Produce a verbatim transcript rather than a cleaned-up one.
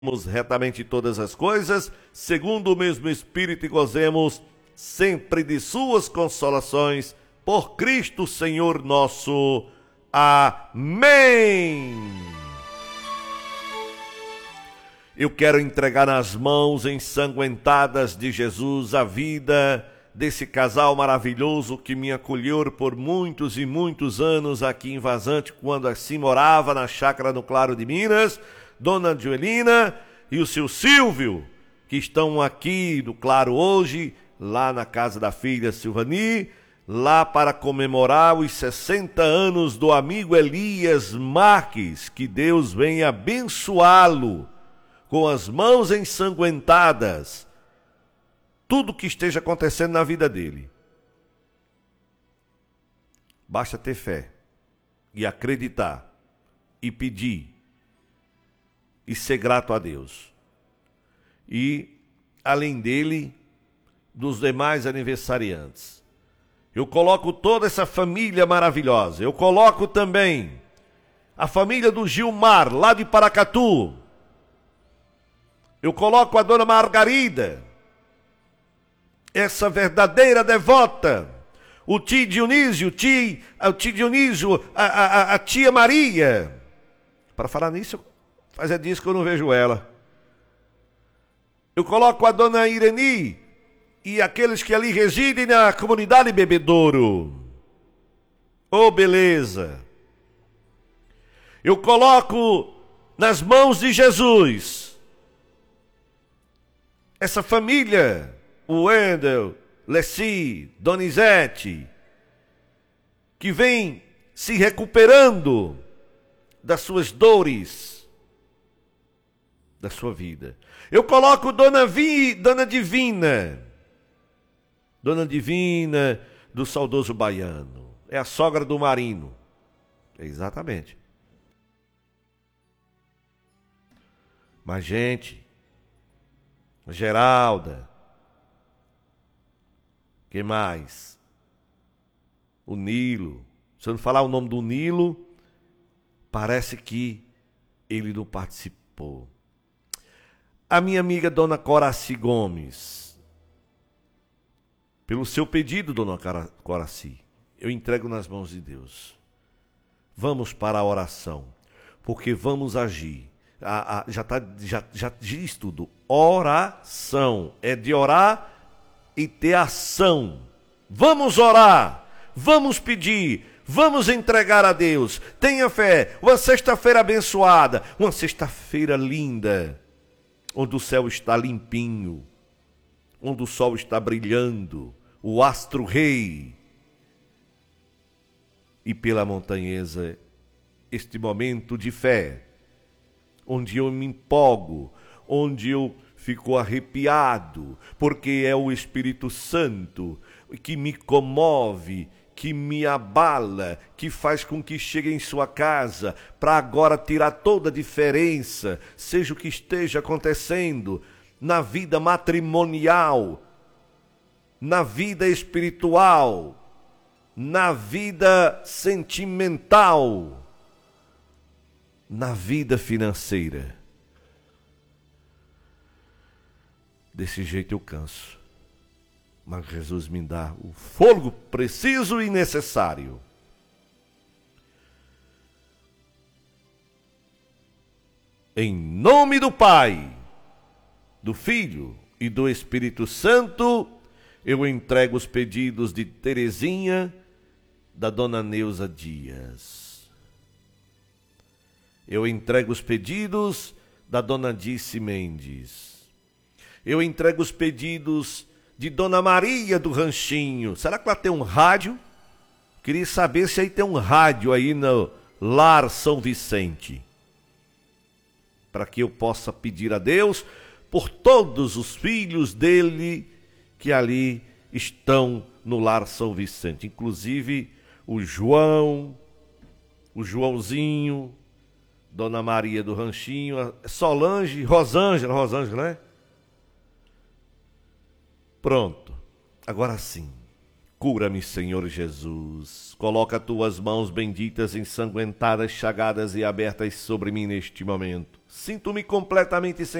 retamente todas as coisas, segundo o mesmo Espírito, e gozemos sempre de suas consolações, por Cristo Senhor nosso. Amém. Eu quero entregar nas mãos ensanguentadas de Jesus a vida desse casal maravilhoso que me acolheu por muitos e muitos anos aqui em Vazante, quando assim morava na chácara no Claro de Minas, Dona Joelina e o seu Silvio, que estão aqui no Claro hoje, lá na casa da filha Silvani, lá para comemorar os sessenta anos do amigo Elias Marques. Que Deus venha abençoá-lo com as mãos ensanguentadas, tudo que esteja acontecendo na vida dele. Basta ter fé e acreditar e pedir e ser grato a Deus. E, além dele, dos demais aniversariantes, eu coloco toda essa família maravilhosa. Eu coloco também a família do Gilmar, lá de Paracatu. Eu coloco a dona Margarida, essa verdadeira devota, o tio Dionísio, o tio, o tio Dionísio, a, a, a tia Maria. Para falar nisso, faz dias que eu não vejo ela. Eu coloco a dona Ireni e aqueles que ali residem na comunidade Bebedouro. Oh, beleza. Eu coloco nas mãos de Jesus essa família, o Wendel, Leci, Donizete, que vem se recuperando das suas dores, da sua vida. Eu coloco Dona Vi, Dona Divina, Dona Divina do saudoso baiano, é a sogra do Marino, exatamente. Mas, gente, Geralda, que mais? O Nilo. Se eu não falar o nome do Nilo, parece que ele não participou. A minha amiga Dona Coraci Gomes, pelo seu pedido, Dona Coraci, eu entrego nas mãos de Deus. Vamos para a oração, porque vamos agir. A, a, já, tá, já, já diz tudo. Oração é de orar e ter ação. Vamos orar, vamos pedir, vamos entregar a Deus. Tenha fé. Uma sexta-feira abençoada, uma sexta-feira linda, onde o céu está limpinho, onde o sol está brilhando, o astro rei. E pela montanhesa, este momento de fé, onde eu me empolgo, onde eu fico arrepiado, porque é o Espírito Santo que me comove, que me abala, que faz com que chegue em sua casa, para agora tirar toda a diferença, seja o que esteja acontecendo na vida matrimonial, na vida espiritual, na vida sentimental, na vida financeira. Desse jeito eu canso, mas Jesus me dá o fôlego preciso e necessário. Em nome do Pai, do Filho e do Espírito Santo, eu entrego os pedidos de Terezinha, da Dona Neuza Dias. Eu entrego os pedidos da Dona Dice Mendes. Eu entrego os pedidos de Dona Maria do Ranchinho. Será que ela tem um rádio? Queria saber se aí tem um rádio aí no Lar São Vicente, para que eu possa pedir a Deus por todos os filhos dele que ali estão no Lar São Vicente. Inclusive o João, o Joãozinho, Dona Maria do Ranchinho, Solange, Rosângela, Rosângela, né? Pronto, agora sim, cura-me, Senhor Jesus. Coloca as tuas mãos benditas, ensanguentadas, chagadas e abertas sobre mim neste momento. Sinto-me completamente sem